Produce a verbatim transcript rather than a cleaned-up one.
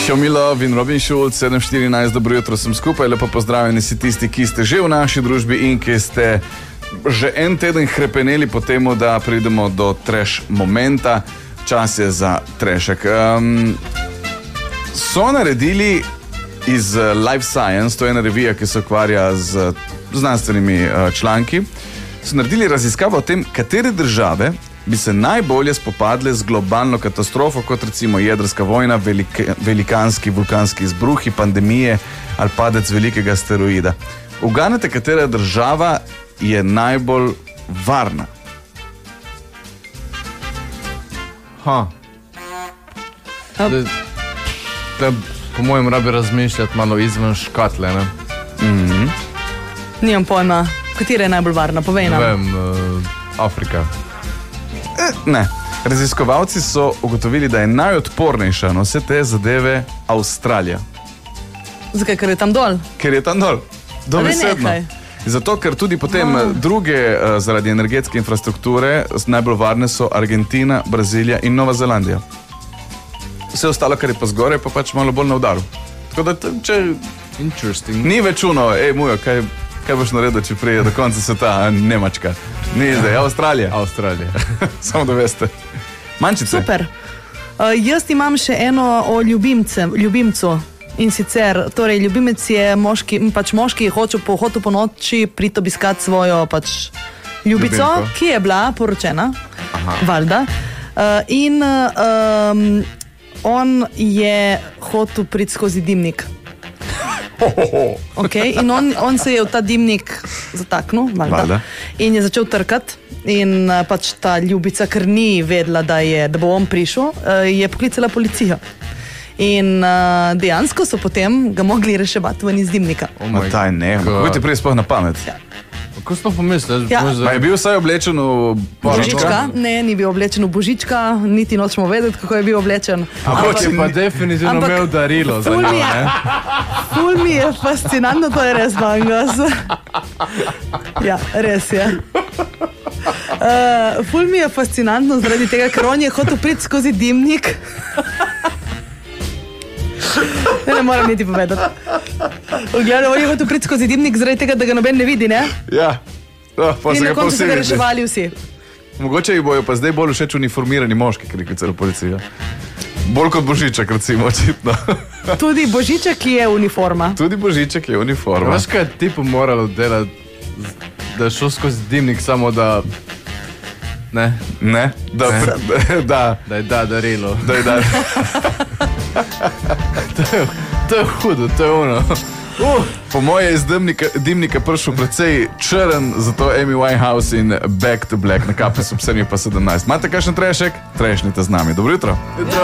Show Me Love in Robin Schulz, sedem štirinajst, dobro jutro sem skupaj, lepo pozdravljeni si tisti, ki ste že v naši družbi in ki ste že en teden hrepeneli po temu, da pridemo do trash momenta. Čas je za trashek. Um, so naredili iz Life Science, to je ena revija, ki se ukvarja z znanstvenimi uh, članki, so naredili raziskavo o tem, katere države bi se najbolje spopadle z globalno katastrofo, kot recimo jedrska vojna, velike, velikanski vulkanski izbruhi, pandemije ali padec velikega asteroida. Uganete, katera država je najbolj varna? Ha. Da, da, po mojem rabi razmišljati malo izven škatle, ne? Mm-hmm. Nimam pojma, katera je najbolj varna, povej nam. Ne vem, uh, Afrika. Ne. Raziskovalci so ugotovili, da je najodpornejša na vse te zadeve Avstralija. Zakaj, ker je tam dol? Ker je tam dol. Dobesedno. Zato, ker tudi potem no. druge uh, zaradi energetske infrastrukture najbolj varne so Argentina, Brazilija in Nova Zelandija. Vse ostalo, kar je pa zgore, pa pač malo bolj na udaru. Tako da, če Interesting. Ni več uno, ej, mujo, kaj, kaj boš naredil, če prije do konca sveta, Nemačka. Ni zdaj, Avstralija. Avstralija. Samo da veste. Mančice. Super. Uh, jaz imam še eno o ljubimce, ljubimcu. In sicer, torej, ljubimec je moški, pač moški je hočel po hotu po noči priti obiskati svojo pač ljubico, Ljubimko. Ki je bila poročena, Aha. valjda. Uh, in um, on je hotel priti skozi dimnik. Okay, in on, on se je v ta dimnik zataknil, valjda, in je začel trkati. In uh, pač ta ljubica, ker ni vedela, da, je, da bo on prišel, uh, je poklicala policijo. In uh, dejansko so potem ga mogli reševati ven iz dimnika. Oh taj ne, kako ti prej sploh na pamet? Ja. Kako si to pomislil? Ja. Pa je bil vsaj oblečen v Božička? Ne, ni bil oblečen v Božička, niti nočemo vedeti, kako je bil oblečen. Ampak je pa definitivno ampak, imel darilo za njo, ne? Ful mi je fascinantno, to je res bangos. Ja, res je. Uh, ful mi je fascinantno zaradi tega, ker on je hotel priti skozi dimnik. Ne, ne moram niti povedati. Gledaj, on je hotel priti skozi dimnik zaradi tega, da ga noben ne vidi, ne? Ja. Oh, pa in na koncu so ga reševali vsi. Mogoče jih bojo pa zdaj bolj všeč uniformirani moški, ker je klicala policija. Bolj kot Božiček, recimo, očitno. Tudi Božiček je uniforma. Tudi Božiček je uniforma. Veš, kaj je tipu moralo delati, da je šel skozi dimnik samo da... Ne? Ne? Da, ne. Da, da. Da je da darilo. Da je da. to, je, to je hudo, to je ono. Uh, po moje je iz dimnika, dimnika prišel precej črn, zato Amy Winehouse in Back to Black na kapi so sedem pa sedemnajst. Imate kakšen trešek? Trešnite z nami. Dobro jutro.